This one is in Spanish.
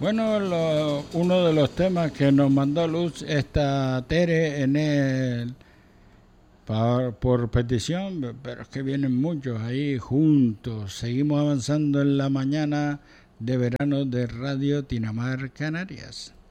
Bueno, uno de los temas que nos mandó Luz esta Tere en el por petición, pero es que vienen muchos ahí juntos. Seguimos avanzando en la mañana de verano de Radio Tinamar Canarias.